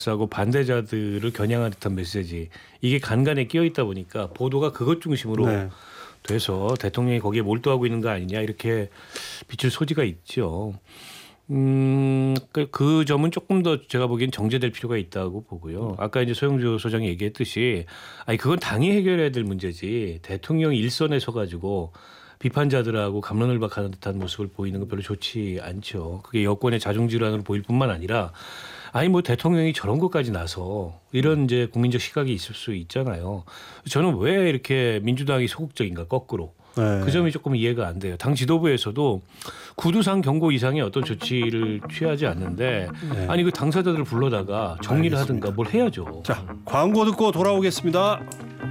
하고 반대자들을 겨냥한 듯한 메시지 이게 간간에 끼어 있다 보니까 보도가 그것 중심으로 네. 돼서 대통령이 거기에 몰두하고 있는 거 아니냐 이렇게 비칠 소지가 있죠. 그 점은 조금 더 제가 보기엔 정제될 필요가 있다고 보고요. 아까 이제 소영주 소장이 얘기했듯이 아니 그건 당이 해결해야 될 문제지 대통령이 일선에 서가지고 비판자들하고 갑론을박하는 듯한 모습을 보이는 건 별로 좋지 않죠. 그게 여권의 자중질환으로 보일 뿐만 아니라 아니 뭐 대통령이 저런 것까지 나서 이런 이제 국민적 시각이 있을 수 있잖아요. 저는 왜 이렇게 민주당이 소극적인가 거꾸로. 네. 그 점이 조금 이해가 안 돼요. 당 지도부에서도 구두상 경고 이상의 어떤 조치를 취하지 않는데 네. 아니 그 당사자들을 불러다가 정리를 하든가 뭘 해야죠. 자, 광고 듣고 돌아오겠습니다.